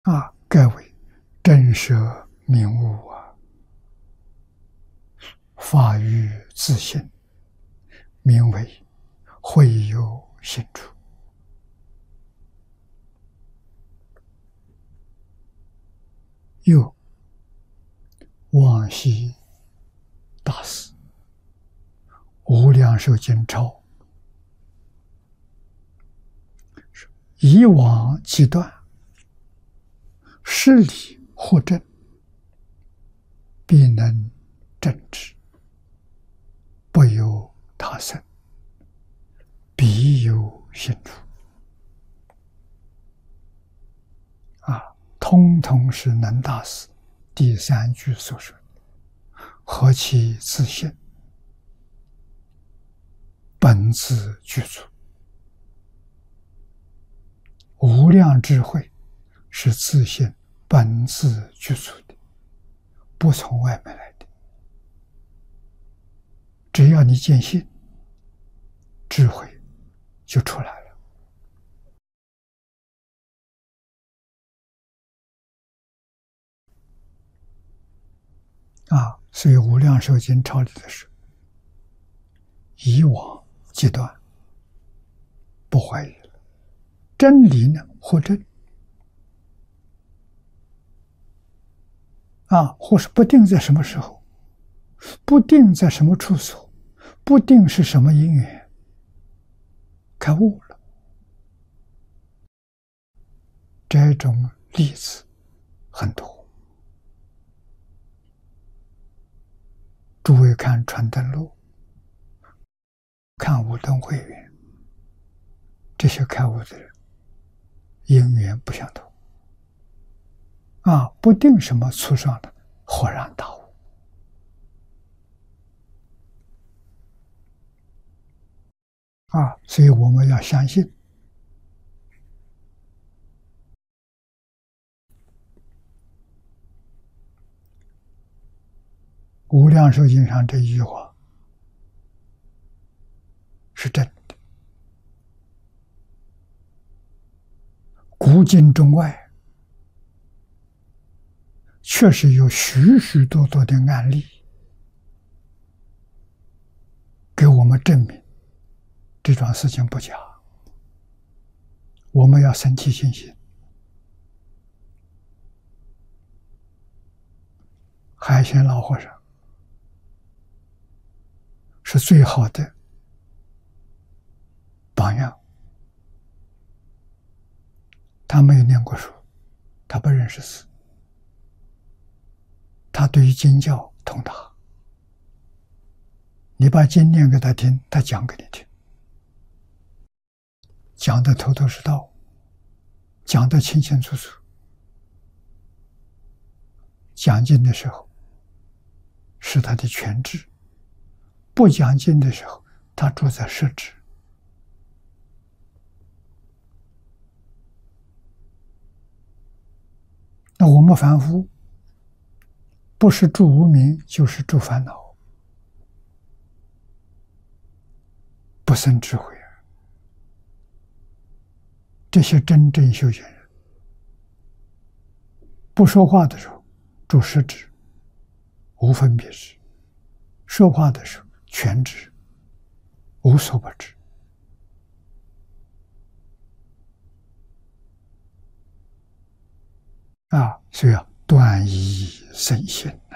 盖为震慑明悟法于自性，名为会有心处。又往昔大师无量寿经钞，以往即断，事理或正，必能正之，不由他生，必有心处。通通是能大师第三句所说，何其自性，本自具足。无量智慧是自性本自具足的，不从外面来的。只要你见性，智慧就出来了。所以无量寿经抄里的是以往即断，不怀疑了。真理呢，或真或是不定在什么时候，不定在什么处所，不定是什么因缘，开悟了。这种例子很多。诸位看传灯录，看五灯会员，这些开悟的人因缘不相同不定什么促上的豁然大悟所以我们要相信无量寿经上这一句话是真的。古今中外确实有许许多多的案例给我们证明这桩事情不假，我们要生起信心。海鲜老和尚是最好的榜样。他没有念过书，他不认识字，他对于经教通达。你把经念给他听，他讲给你听，讲得头头是道，讲得清清楚楚。讲经的时候是他的全智，不讲经的时候他住在摄智。那我们凡夫不是住无明，就是住烦恼，不生智慧这些真正修行人，不说话的时候住摄智，无分别智；说话的时候全智，无所不知。所以断疑生信。